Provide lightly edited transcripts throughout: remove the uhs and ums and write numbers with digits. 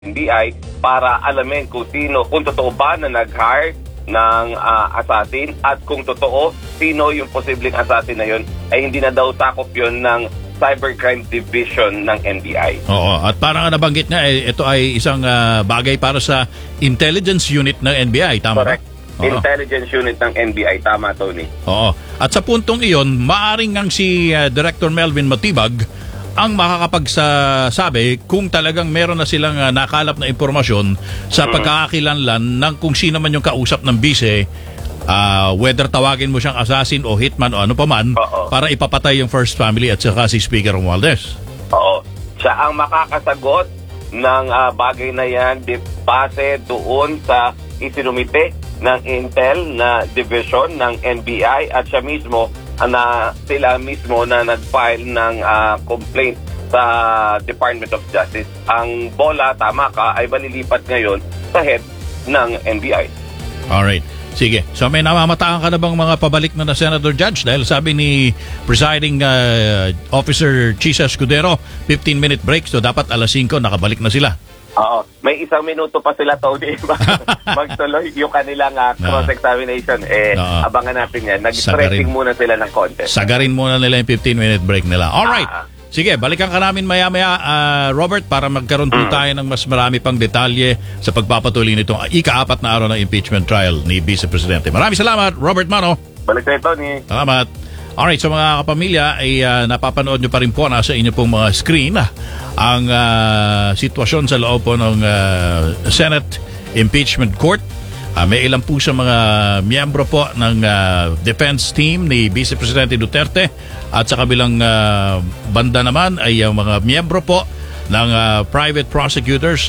NBI para alamin kung totoo ba na nag-hire ng assassin at kung totoo, sino yung posibleng assassin na yun ay hindi na daw sakop yun ng Cybercrime Division ng NBI. Oo, at parang nabanggit nga, ito ay isang bagay para sa intelligence unit ng NBI, tama Correct. ba? Intelligence unit ng NBI, tama Tony. Oo, at sa puntong iyon, maaring ang si Director Melvin Matibag ang makakapagsasabi kung talagang meron na silang nakalap na impormasyon sa pagkakakilanlan ng kung sino man yung kausap ng bise, whether tawagin mo siyang assassin o hitman o ano pa man, para ipapatay yung first family at saka si Speaker Romualdez. Oo. Siya ang makakasagot ng bagay na yan base doon sa isinumite ng Intel na division ng NBI at siya mismo sila mismo na nag-file ng complaint sa Department of Justice. Ang bola, tama ka, ay malilipat ngayon sa head ng NBI. Alright. Sige. So may namamataan ka na bang mga pabalik na Senator Judge? Dahil sabi ni Presiding Officer Chisa Escudero, 15-minute break. So dapat alas 5 nakabalik na sila. Oo. May 1 minuto pa sila, Tony. Magtuloy yung kanilang cross-examination. Abangan natin yan. Nag-stretching muna sila ng konti. Sagarin muna nila yung 15-minute break nila. Alright. Sige, balikan ka namin maya-maya, Robert, para magkaroon po tayo ng mas marami pang detalye sa pagpapatuloy nitong ika-4 na araw ng impeachment trial ni Vice Presidente. Maraming salamat, Robert Mano. Balik tayo, Tony. Salamat. Alright, so mga kapamilya, ay napapanood nyo pa rin po nasa inyo pong mga screen ang sitwasyon sa loob po ng Senate Impeachment Court. May ilan po sa mga miyembro po ng defense team ni Vice Presidente Duterte at sa kabilang banda naman ay ang mga miyembro po ng private prosecutors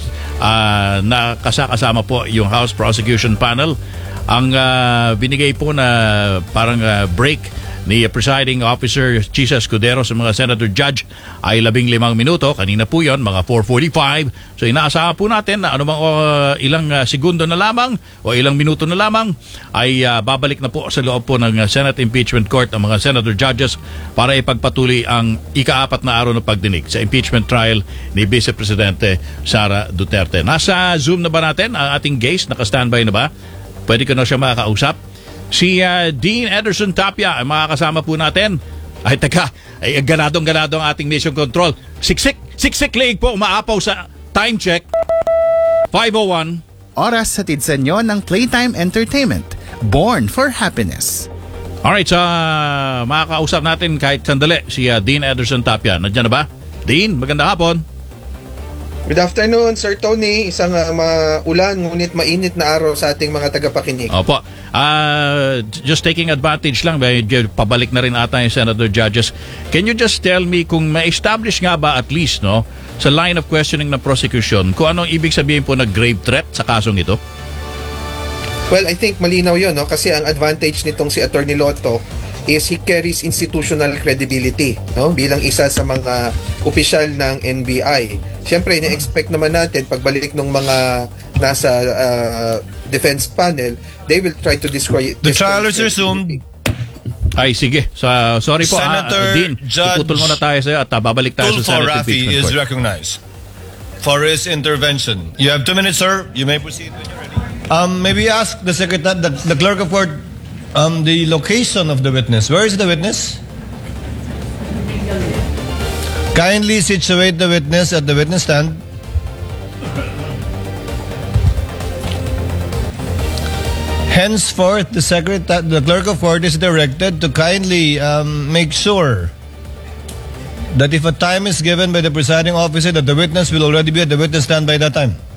na kasama po yung House Prosecution Panel. Ang binigay po na parang break ni Presiding Officer Chisa Escudero sa mga Senator Judge ay 15 minuto. Kanina po yon, mga 4:45. So inaasahan po natin na anumang ilang segundo na lamang o ilang minuto na lamang ay babalik na po sa loob po ng Senate Impeachment Court ang mga Senator Judges para ipagpatuloy ang ika-4 na araw ng pagdinig sa impeachment trial ni Vice Presidente Sara Duterte. Nasa Zoom na ba natin ang ating guest? Naka-standby na ba? Pwede ko na siya makakausap. Si Dean Ederson Tapia ay makakasama po natin. Ay teka, ay ganadong-ganado ang ating mission control. Siksik league po, umaapaw sa time check. 5:01. Oras hatid sa inyo ng Playtime Entertainment. Born for Happiness. Alright, so makakausap natin kahit sandali si Dean Ederson Tapia. Nandiyan na ba? Dean, magandang hapon. Good afternoon, Sir Tony. Isang ulan ngunit mainit na araw sa ating mga tagapakinig. Opo. Just taking advantage lang, pabalik na rin ata yung Senator Judges. Can you just tell me kung ma-establish nga ba at least sa line of questioning ng prosecution kung anong ibig sabihin po na grave threat sa kasong ito? Well, I think malinaw yun, kasi ang advantage nitong si Attorney Lotto is he carries institutional credibility bilang isa sa mga opisyal ng NBI. Siyempre, ina-expect naman natin pagbalik ng mga nasa defense panel, they will try to destroy The trial is resumed. Ay, sige. Sorry po, Senator Dean. Iputol muna tayo sa'yo at babalik tayo sa Senate Rafi Impeachment is Court. recognized for his intervention. You have 2 minutes, sir. You may proceed when you're ready. Maybe ask the secretary, the clerk of court, the location of the witness. Where is the witness? Kindly situate the witness at the witness stand. Henceforth, the clerk of court is directed to kindly make sure that if a time is given by the presiding officer, that the witness will already be at the witness stand by that time.